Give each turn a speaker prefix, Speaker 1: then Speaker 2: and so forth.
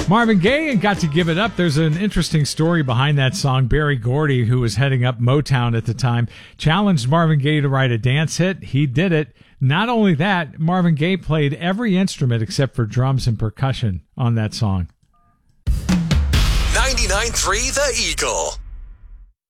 Speaker 1: Marvin Gaye and Got to Give It Up. There's an interesting story behind that song. Berry Gordy, who was heading up Motown at the time, challenged Marvin Gaye to write a dance hit. He did it. Not only that, Marvin Gaye played every instrument except for drums and percussion on that song.
Speaker 2: 99.3 The Eagle.